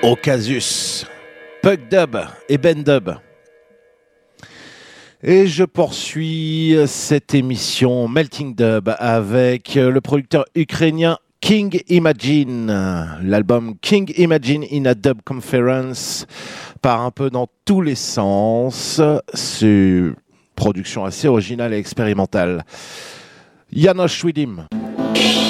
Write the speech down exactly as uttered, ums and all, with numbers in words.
Ocasus, Pug Dub et Ben Dub. Et je poursuis cette émission Melting Dub avec le producteur ukrainien King Imagine. L'album King Imagine in a Dub Conference part un peu dans tous les sens. C'est une production assez originale et expérimentale. Janos Schwidim.